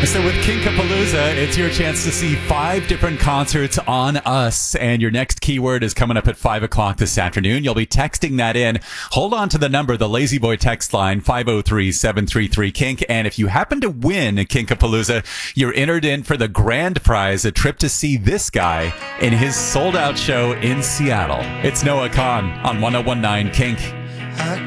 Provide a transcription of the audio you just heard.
So with Kinkapalooza, it's your chance to see 5 different concerts on us. And your next keyword is coming up at 5 o'clock this afternoon. You'll be texting that in. Hold on to the number, the Lazy Boy text line, 503-733-KINK. And if you happen to win Kinkapalooza, you're entered in for the grand prize, a trip to see this guy in his sold-out show in Seattle. It's Noah Kahn on 101.9 KINK.